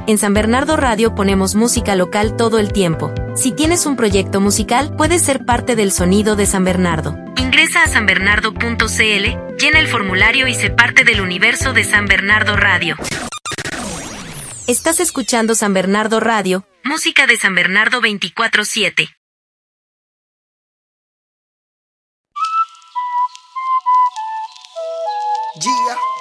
En San Bernardo Radio ponemos música local todo el tiempo. Si tienes un proyecto musical, puedes ser parte del sonido de San Bernardo. Ingresa a sanbernardo.cl, llena el formulario y sé parte del universo de San Bernardo Radio. Estás escuchando San Bernardo Radio, música de San Bernardo 24/7. Yeah.